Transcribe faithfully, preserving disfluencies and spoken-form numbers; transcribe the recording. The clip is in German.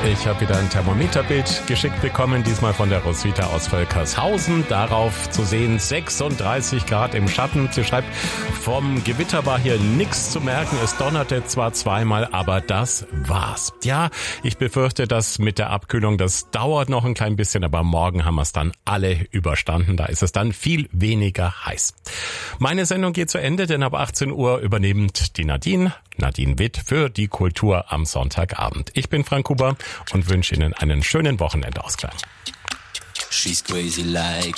Ich habe wieder ein Thermometerbild geschickt bekommen, diesmal von der Roswitha aus Völkershausen. Darauf zu sehen sechsunddreißig Grad im Schatten. Sie schreibt, vom Gewitter war hier nichts zu merken. Es donnerte zwar zweimal, aber das war's. Ja, ich befürchte, dass mit der Abkühlung, das dauert noch ein klein bisschen, aber morgen haben wir es dann alle überstanden. Da ist es dann viel weniger heiß. Meine Sendung geht zu Ende, denn ab achtzehn Uhr übernimmt die Nadine, Nadine Witt, für die Kultur am Sonntagabend. Ich bin Frank Huber und wünsche Ihnen einen schönen Wochenendausklang. She's crazy like